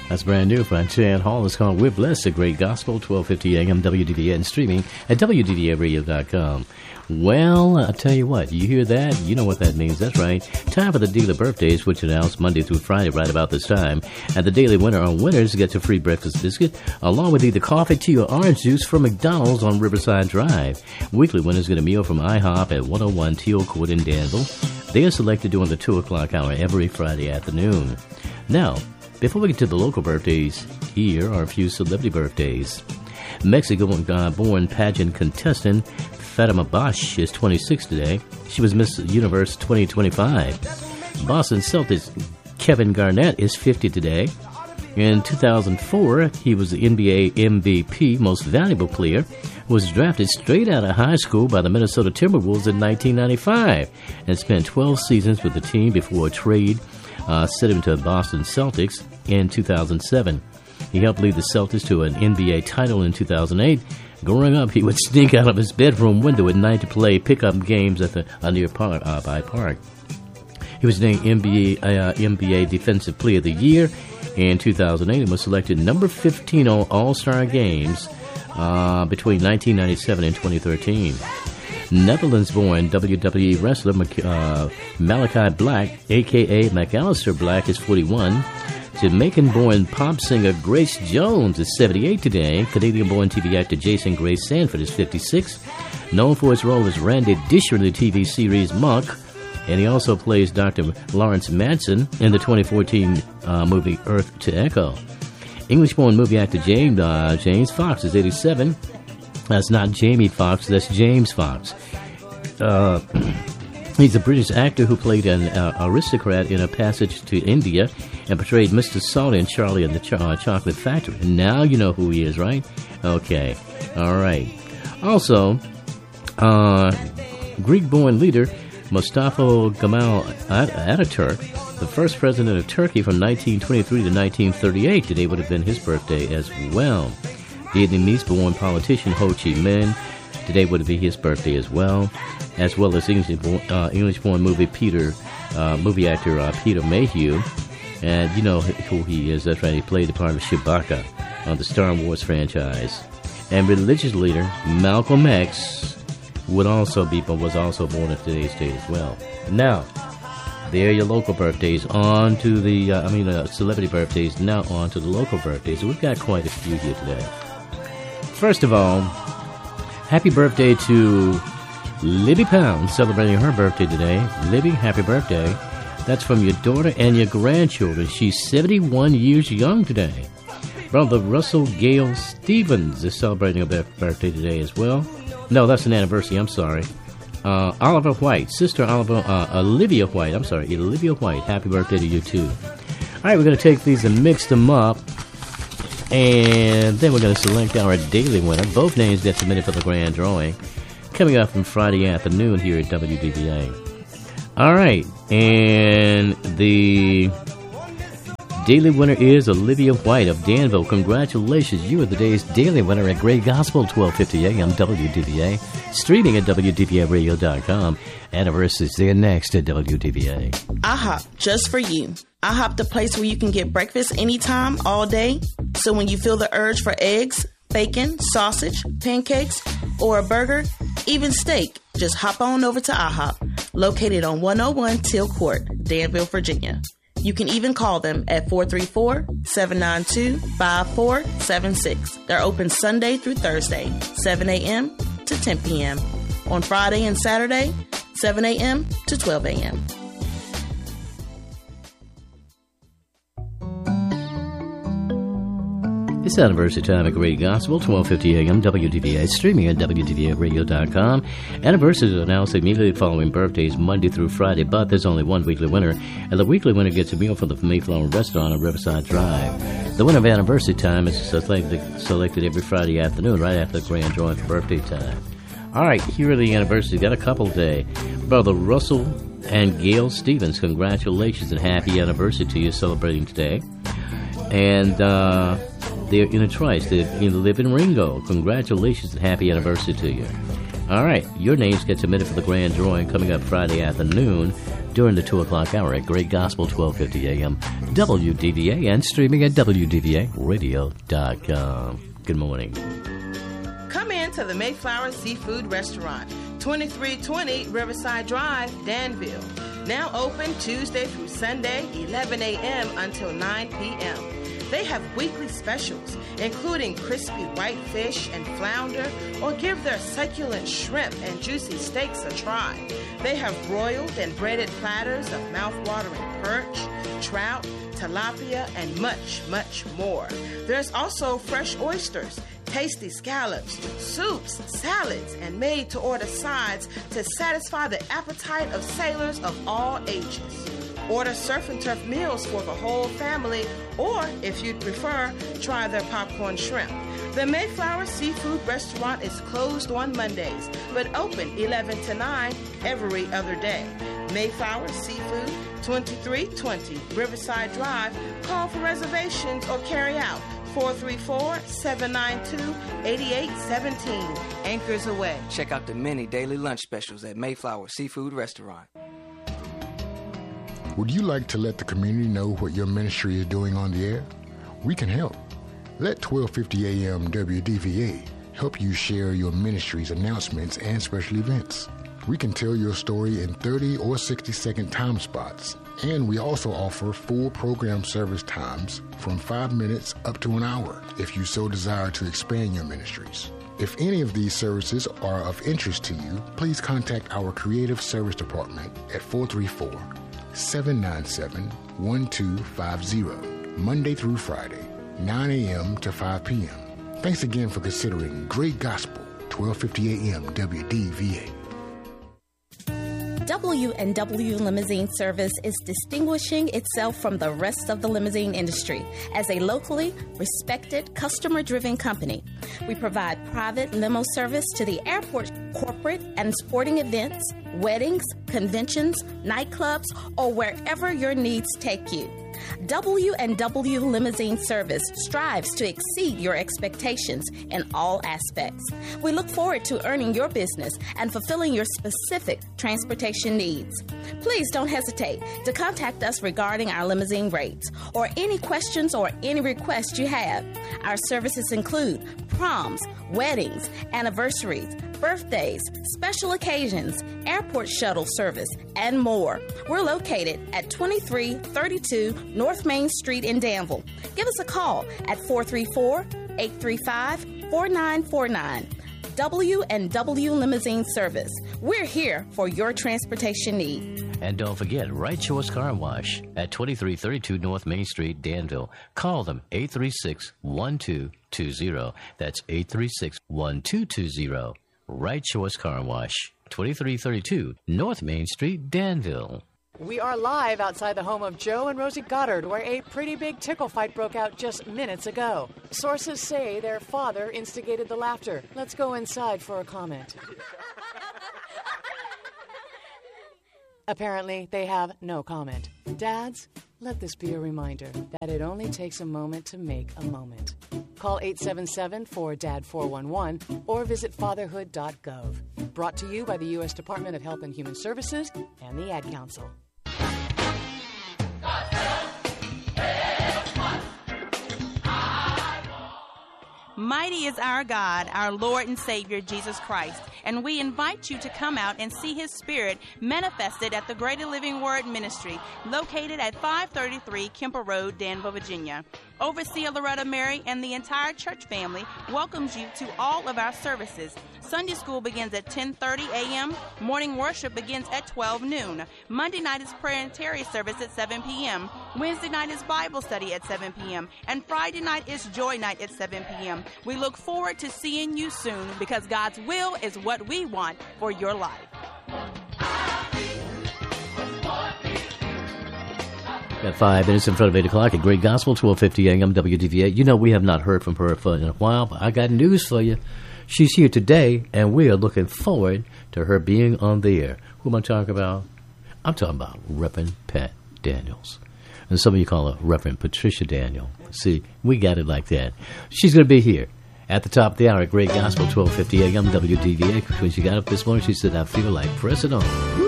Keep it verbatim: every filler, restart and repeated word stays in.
That's brand new from Chad Hall. It's called We're Blessed, a Great Gospel, twelve fifty a.m. W D V A and streaming at W D V A radio dot com. Well, I'll tell you what, you hear that? You know what that means. That's right. Time for the Daily Birthdays, which are announced Monday through Friday right about this time. And the Daily Winner on winners gets a free breakfast biscuit, along with either coffee, tea, or orange juice from McDonald's on Riverside Drive. Weekly winners get a meal from IHOP at one oh one Teal Court in Danville. They are selected during the two o'clock hour every Friday afternoon. Now, before we get to the local birthdays, here are a few celebrity birthdays. Mexico-born pageant contestant Fatima Bosch is twenty-six today. She was Miss Universe twenty twenty-five. Boston Celtics Kevin Garnett is fifty today. In two thousand four, he was the N B A M V P, Most Valuable Player, who was drafted straight out of high school by the Minnesota Timberwolves in nineteen ninety-five and spent twelve seasons with the team before a trade uh, sent him to the Boston Celtics in two thousand seven. He helped lead the Celtics to an N B A title in two thousand eight. Growing up, he would sneak out of his bedroom window at night to play pickup games at the uh, near Park, uh, by Park. He was named N B A, uh, N B A Defensive Player of the Year in two thousand eight and was selected number fifteen on All-Star Games uh, between nineteen ninety-seven and twenty thirteen. Netherlands-born W W E wrestler uh, Malachi Black, a k a. McAllister Black, is forty-one. Jamaican-born pop singer Grace Jones is seventy-eight today. Canadian-born T V actor Jason Gray Sanford is fifty-six. Known for his role as Randy Disher in the T V series Monk, and he also plays Doctor Lawrence Madsen in the twenty fourteen uh, movie Earth to Echo. English-born movie actor James, uh, James Fox is eighty-seven. That's not Jamie Foxx, that's James Fox. Uh, he's a British actor who played an uh, aristocrat in A Passage to India and portrayed Mister Salt in Charlie and the Ch- uh, Chocolate Factory. Now you know who he is, right? Okay. All right. Also, uh, Greek-born leader Mustafa Kemal Ataturk, the first president of Turkey from nineteen twenty-three to nineteen thirty-eight, today would have been his birthday as well. Vietnamese-born politician Ho Chi Minh, today would be his birthday as well, as well as English-born, uh, English-born movie Peter, uh, movie actor uh, Peter Mayhew. And you know who he is. That's right. He played the part of Chewbacca on the Star Wars franchise. And religious leader Malcolm X would also be, but was also born on today's date as well. Now, there are your local birthdays. On to the, uh, I mean, uh, celebrity birthdays. Now on to the local birthdays. We've got quite a few here today. First of all, happy birthday to Libby Pound, celebrating her birthday today. Libby, happy birthday. That's from your daughter and your grandchildren. She's seventy-one years young today. Brother Russell Gale Stevens is celebrating a birthday today as well. No, that's an anniversary. I'm sorry. Uh, Oliver White, sister Oliver, uh, Olivia White. I'm sorry, Olivia White. Happy birthday to you too. All right, we're going to take these and mix them up, and then we're going to select our daily winner. Both names get submitted for the grand drawing, coming up on Friday afternoon here at W D V A. All right, and the daily winner is Olivia White of Danville. Congratulations, you are the day's daily winner at Great Gospel, twelve fifty a.m. W D V A, streaming at W D V A radio dot com. Anniversaries there next at W D V A. IHOP, just for you. IHOP, the place where you can get breakfast anytime, all day. So when you feel the urge for eggs, bacon, sausage, pancakes, or a burger, even steak, just hop on over to IHOP, located on one oh one Teal Court, Danville, Virginia. You can even call them at four three four, seven nine two, five four seven six. They're open Sunday through Thursday, seven a.m. to ten p.m. On Friday and Saturday, seven a.m. to twelve a.m. It's anniversary time at Great Gospel, twelve fifty a.m. W D V A, streaming at W D V A radio dot com. Anniversaries are announced immediately following birthdays, Monday through Friday, but there's only one weekly winner, and the weekly winner gets a meal from the Mayflower Restaurant on Riverside Drive. The winner of anniversary time is selected, selected every Friday afternoon, right after the grand drawing for birthday time. All right, here are the anniversaries. Got a couple today. Brother Russell and Gail Stevens, congratulations and happy anniversary to you celebrating today. And, uh... they're in a trice. They live in Ringo. Congratulations and happy anniversary to you. All right, your names get submitted for the grand drawing coming up Friday afternoon. during the two o'clock hour at Great Gospel, twelve fifty a.m. W D V A, and streaming at W D V A radio dot com. Good morning. Come in to the Mayflower Seafood Restaurant, twenty-three twenty Riverside Drive, Danville. Now open Tuesday through Sunday, eleven a.m. until nine p.m. They have weekly specials, including crispy white fish and flounder, or give their succulent shrimp and juicy steaks a try. They have broiled and breaded platters of mouth-watering perch, trout, tilapia, and much, much more. There's also fresh oysters, tasty scallops, soups, salads, and made-to-order sides to satisfy the appetite of sailors of all ages. Order surf and turf meals for the whole family, or, if you'd prefer, try their popcorn shrimp. The Mayflower Seafood Restaurant is closed on Mondays, but open eleven to nine every other day. Mayflower Seafood, twenty-three twenty Riverside Drive. Call for reservations or carry out four three four, seven nine two, eight eight one seven. Anchors away. Check out the many daily lunch specials at Mayflower Seafood Restaurant. Would you like to let the community know what your ministry is doing on the air? We can help. Let twelve fifty a.m. W D V A help you share your ministry's announcements and special events. We can tell your story in thirty or sixty second time spots, and we also offer full program service times from five minutes up to an hour if you so desire to expand your ministries. If any of these services are of interest to you, please contact our Creative Service Department at four three four, seven nine seven, one two five zero, Monday through Friday, nine a.m. to five p.m. Thanks again for considering Great Gospel, twelve fifty a.m. W D V A. W and W Limousine Service is distinguishing itself from the rest of the limousine industry as a locally respected, customer-driven company. We provide private limo service to the airport, corporate and sporting events, weddings, conventions, nightclubs, or wherever your needs take you. W and W Limousine Service strives to exceed your expectations in all aspects. We look forward to earning your business and fulfilling your specific transportation needs. Please don't hesitate to contact us regarding our limousine rates or any questions or any requests you have. Our services include proms, weddings, anniversaries, birthdays, special occasions, airport shuttle service, and more. We're located at twenty-three thirty-two North Main Street in Danville. Give us a call at four three four, eight three five, four nine four nine. W and W Limousine Service. We're here for your transportation need. And don't forget, Right Choice Car Wash at twenty-three thirty-two North Main Street, Danville. Call them eight three six, one two two zero. That's eight three six, one two two zero. Right Choice Car Wash, twenty-three thirty-two North Main Street, Danville. We are live outside the home of Joe and Rosie Goddard, where a pretty big tickle fight broke out just minutes ago. Sources say their father instigated the laughter. Let's go inside for a comment. Apparently, they have no comment. Dads, let this be a reminder that it only takes a moment to make a moment. Call eight seven seven, four D A D four one one or visit fatherhood dot gov. Brought to you by the U S Department of Health and Human Services and the Ad Council. Mighty is our God, our Lord and Savior, Jesus Christ, and we invite you to come out and see His Spirit manifested at the Greater Living Word Ministry, located at five thirty-three Kemper Road, Danville, Virginia. Overseer Loretta Mary and the entire church family welcomes you to all of our services. Sunday school begins at ten thirty a.m. Morning worship begins at twelve noon. Monday night is prayer and Terry service at seven p.m. Wednesday night is Bible study at seven p.m. And Friday night is Joy Night at seven p.m. We look forward to seeing you soon, because God's will is what we want for your life. At five minutes in front of eight o'clock at Great Gospel, twelve fifty a.m. W D V A. You know, we have not heard from her for a while, but I got news for you. She's here today, and we are looking forward to her being on the air. Who am I talking about? I'm talking about Reverend Pat Daniels. And some of you call her Reverend Patricia Daniel. See, we got it like that. She's going to be here at the top of the hour at Great Gospel, twelve fifty a.m. W D V A. When she got up this morning, she said, I feel like pressing on.